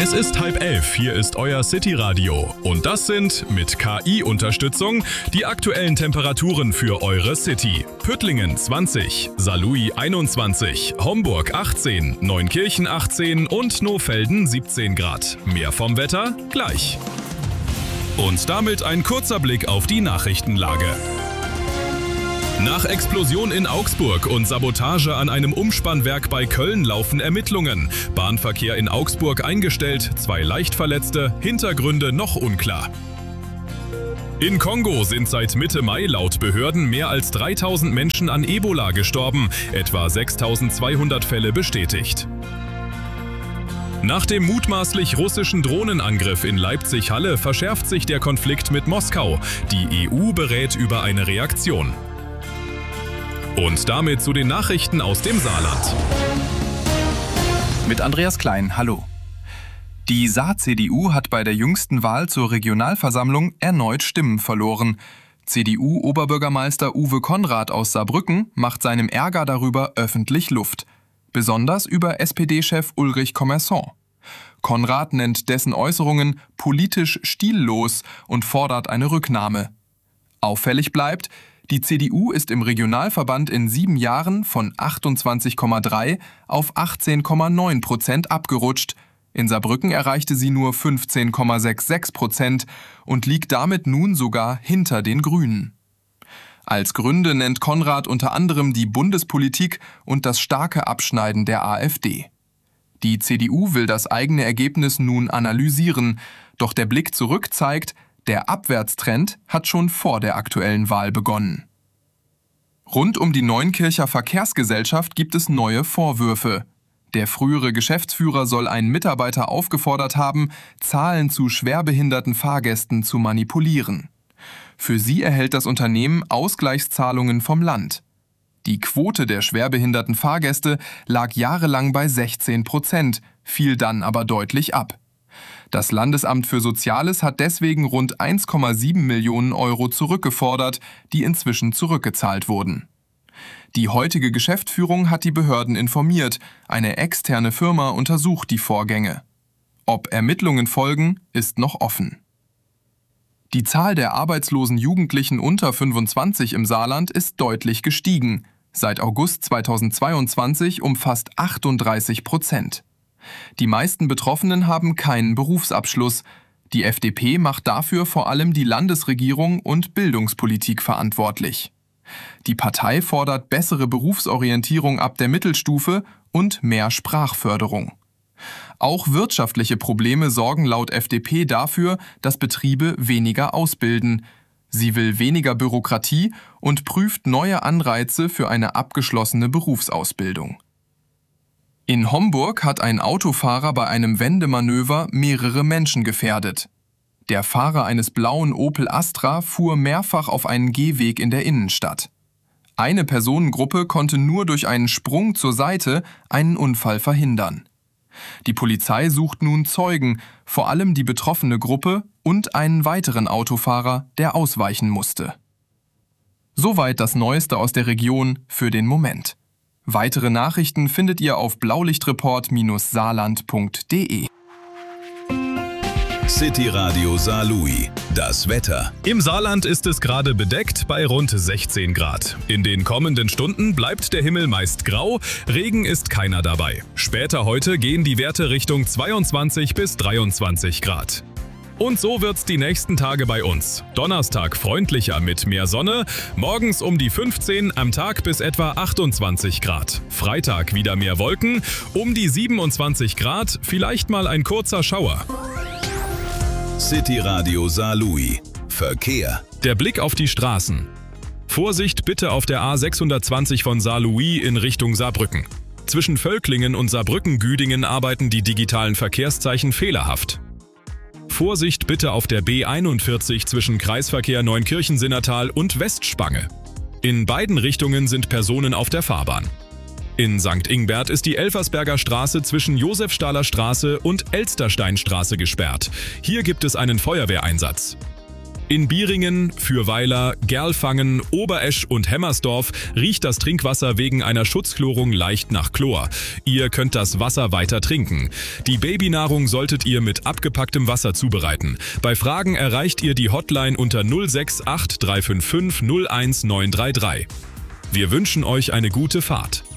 Es ist 10:30, hier ist euer City-Radio. Und das sind, mit KI-Unterstützung, die aktuellen Temperaturen für eure City. Püttlingen 20, Saarlouis 21, Homburg 18, Neunkirchen 18 und Nohfelden 17 Grad. Mehr vom Wetter gleich. Und damit ein kurzer Blick auf die Nachrichtenlage. Nach Explosion in Augsburg und Sabotage an einem Umspannwerk bei Köln laufen Ermittlungen. Bahnverkehr in Augsburg eingestellt, 2 Leichtverletzte, Hintergründe noch unklar. In Kongo sind seit Mitte Mai laut Behörden mehr als 3000 Menschen an Ebola gestorben, etwa 6200 Fälle bestätigt. Nach dem mutmaßlich russischen Drohnenangriff in Leipzig-Halle verschärft sich der Konflikt mit Moskau. Die EU berät über eine Reaktion. Und damit zu den Nachrichten aus dem Saarland. Mit Andreas Klein, hallo. Die Saar-CDU hat bei der jüngsten Wahl zur Regionalversammlung erneut Stimmen verloren. CDU-Oberbürgermeister Uwe Konrad aus Saarbrücken macht seinem Ärger darüber öffentlich Luft. Besonders über SPD-Chef Ulrich Commerson. Konrad nennt dessen Äußerungen politisch stillos und fordert eine Rücknahme. Auffällig bleibt, die CDU ist im Regionalverband in 7 Jahren von 28,3 auf 18,9% abgerutscht. In Saarbrücken erreichte sie nur 15,66% und liegt damit nun sogar hinter den Grünen. Als Gründe nennt Konrad unter anderem die Bundespolitik und das starke Abschneiden der AfD. Die CDU will das eigene Ergebnis nun analysieren, doch der Blick zurück zeigt, der Abwärtstrend hat schon vor der aktuellen Wahl begonnen. Rund um die Neunkircher Verkehrsgesellschaft gibt es neue Vorwürfe. Der frühere Geschäftsführer soll einen Mitarbeiter aufgefordert haben, Zahlen zu schwerbehinderten Fahrgästen zu manipulieren. Für sie erhält das Unternehmen Ausgleichszahlungen vom Land. Die Quote der schwerbehinderten Fahrgäste lag jahrelang bei 16%, fiel dann aber deutlich ab. Das Landesamt für Soziales hat deswegen rund 1,7 Millionen Euro zurückgefordert, die inzwischen zurückgezahlt wurden. Die heutige Geschäftsführung hat die Behörden informiert, eine externe Firma untersucht die Vorgänge. Ob Ermittlungen folgen, ist noch offen. Die Zahl der arbeitslosen Jugendlichen unter 25 im Saarland ist deutlich gestiegen, seit August 2022 um fast 38%. Die meisten Betroffenen haben keinen Berufsabschluss. Die FDP macht dafür vor allem die Landesregierung und Bildungspolitik verantwortlich. Die Partei fordert bessere Berufsorientierung ab der Mittelstufe und mehr Sprachförderung. Auch wirtschaftliche Probleme sorgen laut FDP dafür, dass Betriebe weniger ausbilden. Sie will weniger Bürokratie und prüft neue Anreize für eine abgeschlossene Berufsausbildung. In Homburg hat ein Autofahrer bei einem Wendemanöver mehrere Menschen gefährdet. Der Fahrer eines blauen Opel Astra fuhr mehrfach auf einen Gehweg in der Innenstadt. Eine Personengruppe konnte nur durch einen Sprung zur Seite einen Unfall verhindern. Die Polizei sucht nun Zeugen, vor allem die betroffene Gruppe und einen weiteren Autofahrer, der ausweichen musste. Soweit das Neueste aus der Region für den Moment. Weitere Nachrichten findet ihr auf blaulichtreport-saarland.de. City Radio Saarlouis. Das Wetter. Im Saarland ist es gerade bedeckt bei rund 16 Grad. In den kommenden Stunden bleibt der Himmel meist grau, Regen ist keiner dabei. Später heute gehen die Werte Richtung 22 bis 23 Grad. Und so wird's die nächsten Tage bei uns. Donnerstag freundlicher mit mehr Sonne, morgens um die 15, am Tag bis etwa 28 Grad. Freitag wieder mehr Wolken, um die 27 Grad, vielleicht mal ein kurzer Schauer. City Radio Saarlouis. Verkehr. Der Blick auf die Straßen. Vorsicht bitte auf der A620 von Saarlouis in Richtung Saarbrücken. Zwischen Völklingen und Saarbrücken-Güdingen arbeiten die digitalen Verkehrszeichen fehlerhaft. Vorsicht bitte auf der B41 zwischen Kreisverkehr Neunkirchen-Sinnertal und Westspange. In beiden Richtungen sind Personen auf der Fahrbahn. In St. Ingbert ist die Elfersberger Straße zwischen Josefstahler Straße und Elstersteinstraße gesperrt. Hier gibt es einen Feuerwehreinsatz. In Bieringen, Fürweiler, Gerlfangen, Oberesch und Hemmersdorf riecht das Trinkwasser wegen einer Schutzchlorung leicht nach Chlor. Ihr könnt das Wasser weiter trinken. Die Babynahrung solltet ihr mit abgepacktem Wasser zubereiten. Bei Fragen erreicht ihr die Hotline unter 068 355 01933. Wir wünschen euch eine gute Fahrt.